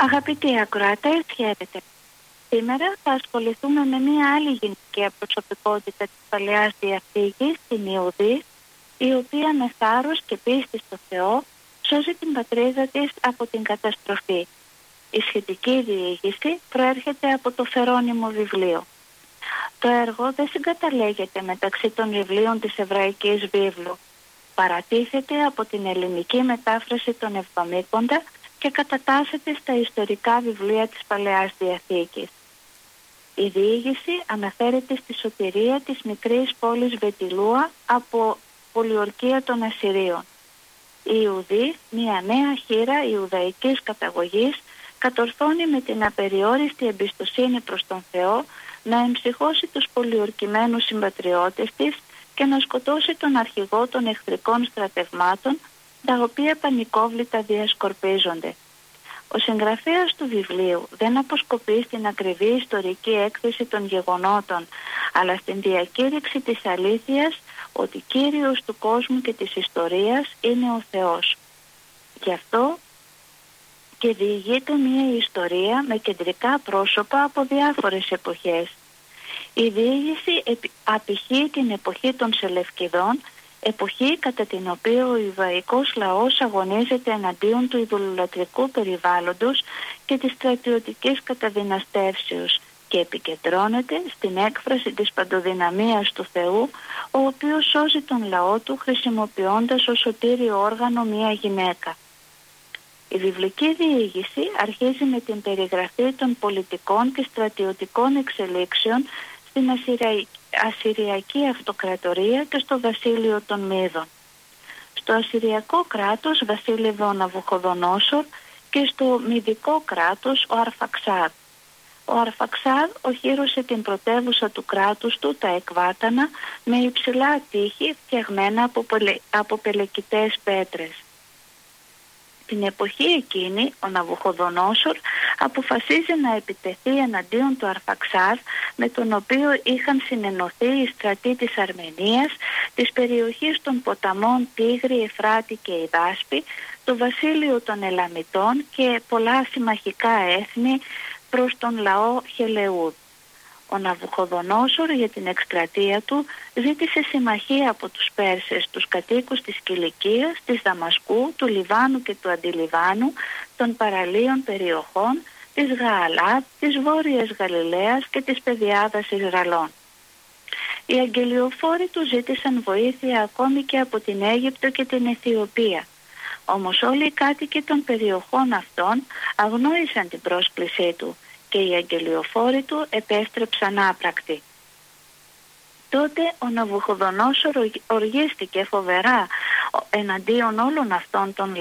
Αγαπητοί ακροατές, χαίρετε. Σήμερα θα ασχοληθούμε με μία άλλη γυναικεία προσωπικότητα της Παλαιάς Διαθήκης, την Ιουδή, η οποία με θάρρος και πίστη στο Θεό σώζει την πατρίδα της από την καταστροφή. Η σχετική διήγηση προέρχεται από το Φερώνυμο βιβλίο. Το έργο δεν συγκαταλέγεται μεταξύ των βιβλίων της Εβραϊκής Βίβλου. Παρατίθεται από την ελληνική μετάφραση των Εβδομήκοντα και κατατάσσεται στα ιστορικά βιβλία της Παλαιάς Διαθήκης. Η διήγηση αναφέρεται στη σωτηρία της μικρής πόλης Βετιλούα από πολιορκία των Ασσυρίων. Η Ιουδή, μια νέα χήρα Ιουδαϊκής καταγωγής, κατορθώνει με την απεριόριστη εμπιστοσύνη προς τον Θεό να εμψυχώσει τους πολιορκημένους συμπατριώτες της και να σκοτώσει τον αρχηγό των εχθρικών στρατευμάτων, τα οποία πανικόβλητα διασκορπίζονται. Ο συγγραφέας του βιβλίου δεν αποσκοπεί στην ακριβή ιστορική έκθεση των γεγονότων, αλλά στην διακήρυξη της αλήθειας ότι Κύριος του κόσμου και της ιστορίας είναι ο Θεός. Γι' αυτό και διηγείται μία ιστορία με κεντρικά πρόσωπα από διάφορες εποχές. Η διήγηση απηχεί την εποχή των Σελευκηδών, εποχή κατά την οποία ο Ιουδαϊκός λαός αγωνίζεται εναντίον του ειδωλολατρικού περιβάλλοντος και της στρατιωτικής καταδυναστεύσεως και επικεντρώνεται στην έκφραση της παντοδυναμίας του Θεού, ο οποίος σώζει τον λαό του χρησιμοποιώντας ως σωτήριο όργανο μία γυναίκα. Η βιβλική διήγηση αρχίζει με την περιγραφή των πολιτικών και στρατιωτικών εξελίξεων στην Ασσυριακή Αυτοκρατορία και στο βασίλειο των Μίδων. Στο Ασσυριακό κράτος βασίλευε ο Ναβουχοδονόσορ και στο Μηδικό κράτος ο Αρφαξάδ. Ο Αρφαξάδ οχύρωσε την πρωτεύουσα του κράτους του, τα Εκβάτανα, με υψηλά τείχη φτιαγμένα από πελεκητές πέτρες. Την εποχή εκείνη ο Ναβουχοδονόσορ αποφασίζει να επιτεθεί εναντίον του Αρφαξάδ, με τον οποίο είχαν συνενωθεί οι στρατοί της Αρμενίας, της περιοχής των ποταμών Τίγρη, Εφράτη και Ιδάσπη, το βασίλειο των Ελαμιτών και πολλά συμμαχικά έθνη προς τον λαό Χελεούδ. Ο Ναβουχοδονόσορ για την εκστρατεία του ζήτησε συμμαχία από τους Πέρσες, τους κατοίκους της Κιλικίας, της Δαμασκού, του Λιβάνου και του Αντιλιβάνου, των παραλίων περιοχών, της Γααλάτ, της Βόρειας Γαλιλαίας και της Πεδιάδας Ισραλών. Οι αγγελιοφόροι του ζήτησαν βοήθεια ακόμη και από την Αίγυπτο και την Αιθιοπία. Όμως όλοι οι κάτοικοι των περιοχών αυτών αγνόησαν την πρόσκλησή του και οι αγγελιοφόροι του επέστρεψαν άπρακτοι. Τότε ο Ναβουχοδονόσορ οργίστηκε φοβερά εναντίον όλων αυτών των